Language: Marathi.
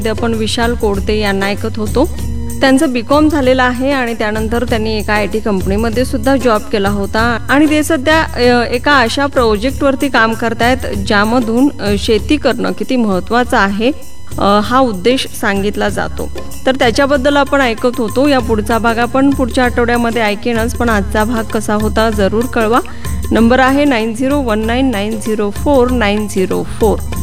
आपण विशाल कोडते यांना ऐकत होतो. त्यांचं बीकॉम झालेलं आहे आणि त्यानंतर त्यांनी एका IT कंपनीमध्ये सुद्धा जॉब केला होता आणि ते सध्या एका अशा प्रोजेक्टवरती काम करतायत ज्यामधून शेती करणं किती महत्त्वाचं आहे हा उद्देश सांगितला जातो. तर त्याच्याबद्दल आपण ऐकत होतो. या पुढचा भाग आपण पुढच्या आठवड्यामध्ये ऐकेनच, पण आजचा भाग कसा होता जरूर कळवा. नंबर आहे 9019904904.